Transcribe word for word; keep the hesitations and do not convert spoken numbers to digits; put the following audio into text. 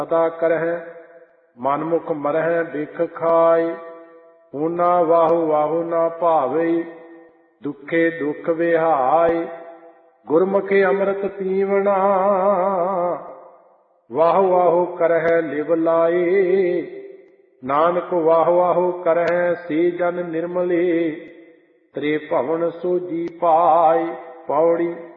ਪਤਾ ਕਰਹਿ ਮਨਮੁਖ ਮਰਹਿ ਬਿਖ ਖਾਇ। ਊਨਾ ਵਾਹੂ ਵਾਹੂ ਨਾ ਭਾਵਈ ਦੁਖੇ ਦੁਖ ਵਿਹਾਇ। ਗੁਰਮੁਖਿ ਅੰਮ੍ਰਿਤ ਪੀਵਣਾ ਵਾਹੂ ਵਾਹੂ ਕਰਹਿ ਲਿਵ ਲਾਏ। ਨਾਨਕ ਵਾਹੂ ਵਾਹੂ ਕਰਹਿ ਸੇ ਜਨ ਨਿਰਮਲੇ ਤ੍ਰੇ ਭਵਨ ਸੋਜੀ ਪਾਇ। ਪੌੜੀ